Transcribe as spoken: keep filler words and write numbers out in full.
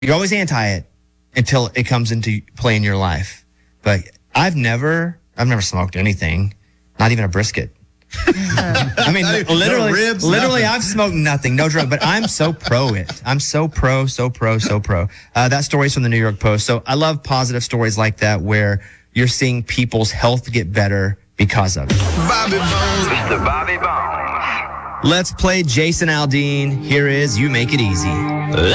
You're always anti it until it comes into play in your life. But I've never, I've never smoked anything, not even a brisket. I mean, No literally, ribs, literally, nothing. I've smoked nothing, no drug, but I'm so pro it. I'm so pro, so pro, so pro. Uh, that story's from the New York Post. So I love positive stories like that where you're seeing people's health get better because of it. Bobby Bones. Mister Bobby Bones. Let's play Jason Aldean. Here is You Make It Easy.